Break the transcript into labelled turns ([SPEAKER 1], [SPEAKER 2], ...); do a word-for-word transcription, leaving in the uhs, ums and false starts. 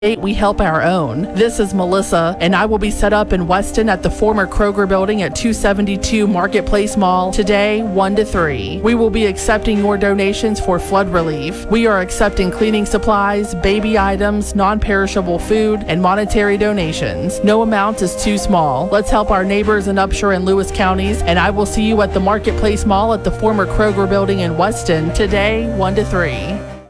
[SPEAKER 1] We help our own. This is Melissa, and I will be set up in Weston at the former Kroger building at two seventy-two Marketplace Mall today, one to three. We will be accepting your donations for flood relief. We are accepting cleaning supplies, baby items, non-perishable food, and monetary donations. No amount is too small. Let's help our neighbors in Upshur and Lewis counties, and I will see you at the Marketplace Mall at the former Kroger building in Weston today, one to three.